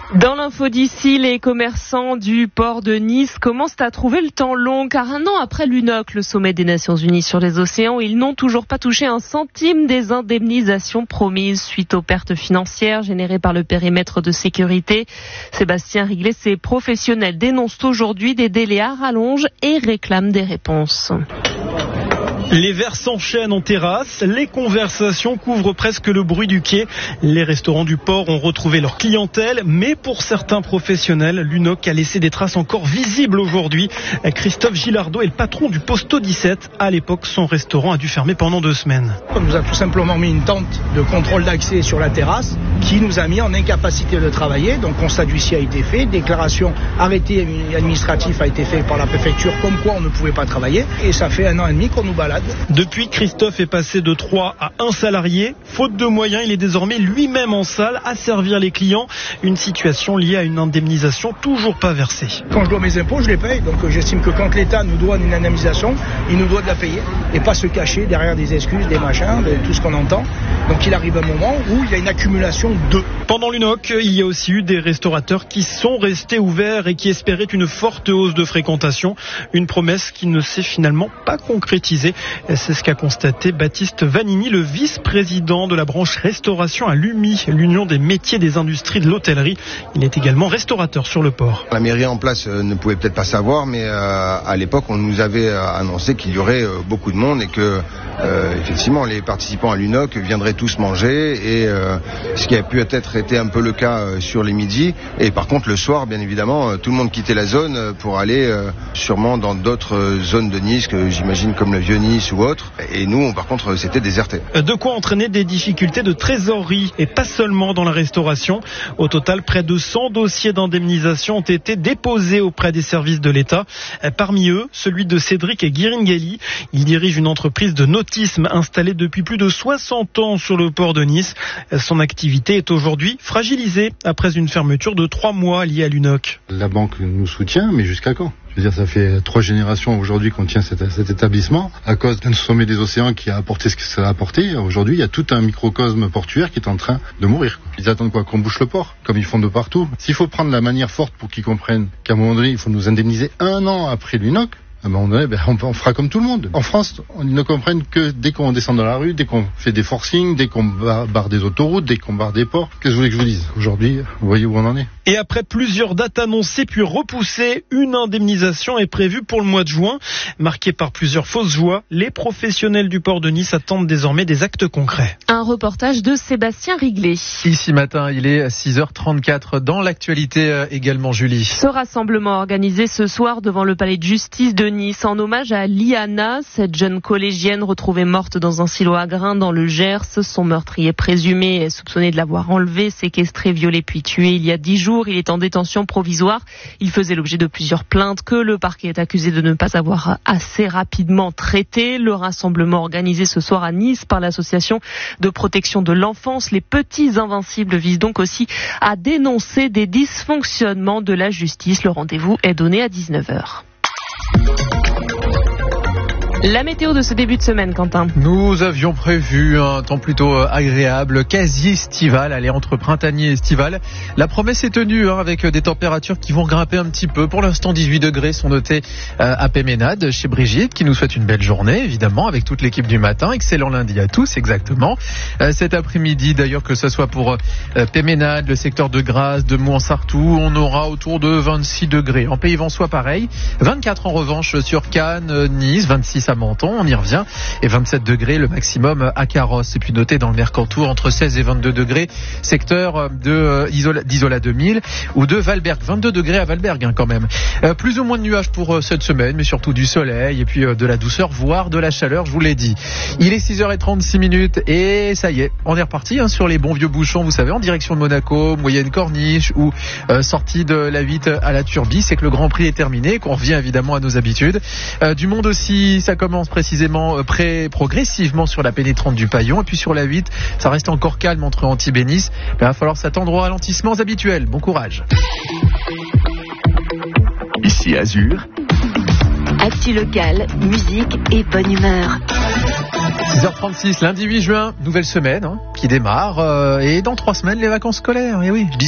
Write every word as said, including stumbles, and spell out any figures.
Dans l'info d'ici, les commerçants du port de Nice commencent à trouver le temps long, car un an après l'U N O C, le sommet des Nations Unies sur les océans, ils n'ont toujours pas touché un centime des indemnisations promises suite aux pertes financières générées par le périmètre de sécurité. Sébastien Riglet, ces professionnels dénoncent aujourd'hui des délais à rallonge et réclament des réponses. Les verres s'enchaînent en terrasse, les conversations couvrent presque le bruit du quai. Les restaurants du port ont retrouvé leur clientèle, mais pour certains professionnels, l'U N O C a laissé des traces encore visibles aujourd'hui. Christophe Gilardot est le patron du Posto dix-sept. À l'époque, son restaurant a dû fermer pendant deux semaines. On nous a tout simplement mis une tente de contrôle d'accès sur la terrasse qui nous a mis en incapacité de travailler. Donc constat d'huissier a été fait, déclaration arrêté administratif a été fait par la préfecture comme quoi on ne pouvait pas travailler. Et ça fait un an et demi qu'on nous balade. Depuis, Christophe est passé de trois à un salarié. Faute de moyens, il est désormais lui-même en salle à servir les clients. Une situation liée à une indemnisation toujours pas versée. Quand je dois mes impôts, je les paye. Donc j'estime que quand l'État nous doit une indemnisation, il nous doit de la payer. Et pas se cacher derrière des excuses, des machins, de tout ce qu'on entend. Donc il arrive un moment où il y a une accumulation de... Pendant l'U N O C, il y a aussi eu des restaurateurs qui sont restés ouverts et qui espéraient une forte hausse de fréquentation. Une promesse qui ne s'est finalement pas concrétisée. C'est ce qu'a constaté Baptiste Vanini, le vice-président de la branche restauration à l'U M I, l'Union des métiers des industries de l'hôtellerie. Il est également restaurateur sur le port. La mairie en place ne pouvait peut-être pas savoir, mais euh, à l'époque, on nous avait annoncé qu'il y aurait euh, beaucoup de monde et que, euh, effectivement, les participants à l'U N O C viendraient tous manger, et euh, ce qui a pu être été un peu le cas euh, sur les midis. Et par contre, le soir, bien évidemment, euh, tout le monde quittait la zone pour aller euh, sûrement dans d'autres euh, zones de Nice, que j'imagine comme le Vieux-Nice ou autre. Et nous, par contre, c'était déserté. De quoi entraîner des difficultés de trésorerie, et pas seulement dans la restauration. Au total, près de cent dossiers d'indemnisation ont été déposés auprès des services de l'État. Parmi eux, celui de Cédric Guiringhelli. Il dirige une entreprise de nautisme installée depuis plus de soixante ans sur le port de Nice. Son activité est aujourd'hui fragilisée après une fermeture de trois mois liée à l'U N O C. La banque nous soutient, mais jusqu'à quand ? Je veux dire, ça fait trois générations aujourd'hui qu'on tient cet, cet établissement à cause d'un sommet des océans qui a apporté ce que ça a apporté. Aujourd'hui, il y a tout un microcosme portuaire qui est en train de mourir. Ils attendent quoi ? Qu'on bouche le port, comme ils font de partout. S'il faut prendre la manière forte pour qu'ils comprennent qu'à un moment donné, il faut nous indemniser un an après l'U N O C, à un moment donné, ben, on, on fera comme tout le monde. En France, ils ne comprennent que dès qu'on descend dans la rue, dès qu'on fait des forcings, dès qu'on barre, barre des autoroutes, dès qu'on barre des ports. Qu'est-ce que vous voulez que je vous dise ? Aujourd'hui, vous voyez où on en est. Et après plusieurs dates annoncées puis repoussées, une indemnisation est prévue pour le mois de juin. Marquée par plusieurs fausses joies, les professionnels du port de Nice attendent désormais des actes concrets. Un reportage de Sébastien Riglet. Ici matin, il est six heures trente-quatre. Dans l'actualité également, Julie. Ce rassemblement organisé ce soir devant le palais de justice de Nice en hommage à Liana, cette jeune collégienne retrouvée morte dans un silo à grains dans le Gers. Son meurtrier présumé est soupçonné de l'avoir enlevée, séquestrée, violée puis tuée il y a dix jours. Il est en détention provisoire. Il faisait l'objet de plusieurs plaintes que le parquet est accusé de ne pas avoir assez rapidement traité. Le rassemblement organisé ce soir à Nice par l'association de protection de l'enfance, les Petits Invincibles, vise donc aussi à dénoncer des dysfonctionnements de la justice. Le rendez-vous est donné à dix-neuf heures. La météo de ce début de semaine, Quentin. Nous avions prévu un temps plutôt agréable, quasi estival, allez, entre printanier et estival. La promesse est tenue, hein, avec des températures qui vont grimper un petit peu. Pour l'instant, dix-huit degrés sont notés euh, à Péménade, chez Brigitte, qui nous souhaite une belle journée, évidemment, avec toute l'équipe du matin. Excellent lundi à tous, exactement. Euh, cet après-midi, d'ailleurs, que ce soit pour euh, Péménade, le secteur de Grasse, de Mouansartou, on aura autour de vingt-six degrés. En Pays Vensois, pareil. vingt-quatre en revanche sur Cannes, Nice, vingt-six à Menton, on y revient, et vingt-sept degrés le maximum à Carros. Et puis noté dans le Mercantour entre seize et vingt-deux degrés, secteur de d'Isola, d'Isola deux mille ou de Valberg, vingt-deux degrés à Valberg, hein, quand même. Euh, plus ou moins de nuages pour euh, cette semaine, mais surtout du soleil et puis euh, de la douceur, voire de la chaleur, je vous l'ai dit. Il est six heures trente-six minutes et ça y est, on est reparti, hein, sur les bons vieux bouchons, vous savez, en direction de Monaco, moyenne Corniche ou euh, sortie de la Vitte à la Turbie. C'est que le Grand Prix est terminé, qu'on revient évidemment à nos habitudes. Euh, du monde aussi, ça commence précisément euh, près, progressivement sur la pénétrante du Paillon, et puis sur la Vitte, ça reste encore calme entre Antibes et Nice. Il va falloir s'attendre aux ralentissements habituels. Bon courage. Ici Azur. Actu local, musique et bonne humeur. six heures trente-six, lundi huit juin, nouvelle semaine, hein, qui démarre, euh, et dans trois semaines les vacances scolaires. Et oui, je dis